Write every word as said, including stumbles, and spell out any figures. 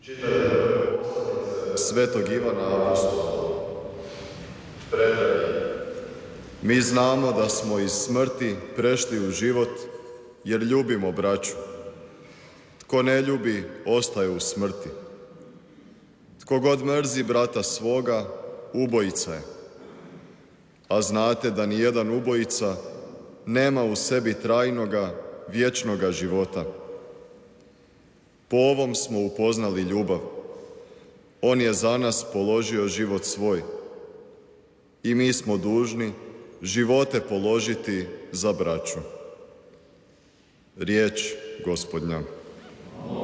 Svetog Ivana Apostola. Mi znamo da smo iz smrti prešli u život jer ljubimo braću. Tko ne ljubi, ostaje u smrti. Tko god mrzi brata svoga, ubojica je. A znate da nijedan ubojica nema u sebi trajnoga, vječnoga života. Po ovom smo upoznali ljubav. On je za nas položio život svoj. I mi smo dužni živote položiti za braću. Riječ Gospodnja.